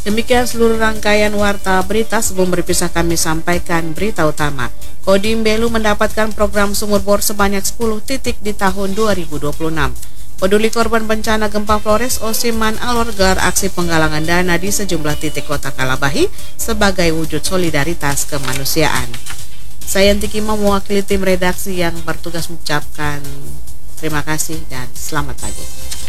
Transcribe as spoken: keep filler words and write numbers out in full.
Demikian seluruh rangkaian warta berita. Sebelum berpisah kami sampaikan berita utama. Kodim Belu mendapatkan program sumur bor sebanyak sepuluh titik di tahun dua ribu dua puluh enam. Peduli korban bencana gempa Flores, Osiman Alor gelar aksi penggalangan dana di sejumlah titik kota Kalabahi sebagai wujud solidaritas kemanusiaan. Saya Tiki mewakili tim redaksi yang bertugas mengucapkan terima kasih dan selamat pagi.